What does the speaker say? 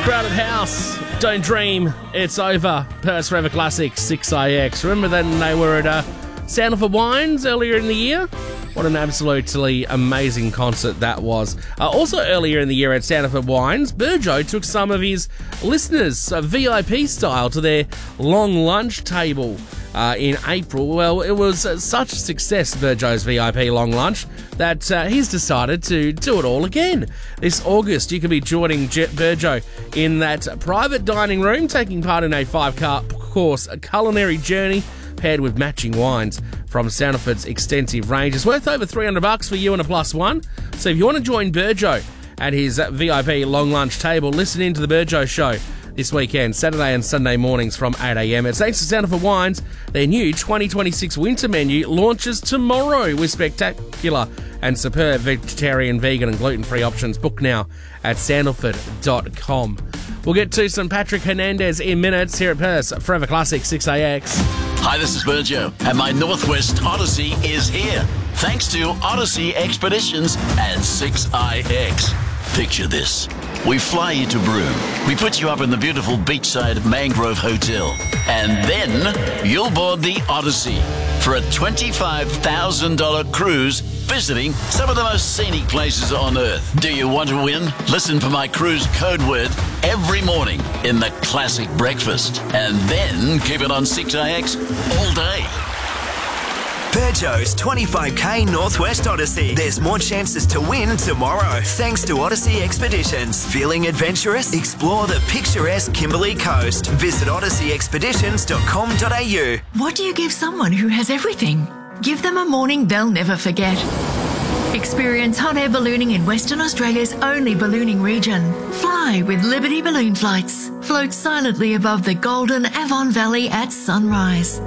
Crowded House, Don't Dream, It's Over, Perth's Forever Classic, 6IX. Remember then they were at Sandifer Wines earlier in the year? What an absolutely amazing concert that was. Also earlier in the year at Sandifer Wines, Burjo took some of his listeners, VIP style, to their long lunch table in April. Well, it was such a success, Burjo's VIP long lunch, that he's decided to do it all again. This August, you can be joining Burjo in that private dining room, taking part in a 5-course culinary journey paired with matching wines from Sandifer's extensive range. It's worth over $300 for you and a plus one. So if you want to join Burjo at his VIP long lunch table, listen in to the Burjo Show this weekend, Saturday and Sunday mornings from 8 a.m. It's thanks to Sandifer Wines. Their new 2026 winter menu launches tomorrow with spectacular and superb vegetarian, vegan and gluten-free options. Book now at sandalford.com. We'll get to some Patrick Hernandez in minutes here at Perth's Forever Classic 6AX. Hi, this is Burjo, and my Northwest Odyssey is here. Thanks to Odyssey Expeditions and 6IX. Picture this. We fly you to Broome. We put you up in the beautiful beachside Mangrove Hotel. And then you'll board the Odyssey for a $25,000 cruise visiting some of the most scenic places on Earth. Do you want to win? Listen for my cruise code word every morning in the classic breakfast. And then keep it on 6IX all day. Burjo's 25k Northwest Odyssey. There's more chances to win tomorrow thanks to Odyssey Expeditions. Feeling adventurous? Explore the picturesque Kimberley Coast. Visit odysseyexpeditions.com.au. What do you give someone who has everything? Give them a morning they'll never forget. Experience hot air ballooning in Western Australia's only ballooning region. Fly with Liberty Balloon Flights. Float silently above the golden Avon Valley at sunrise.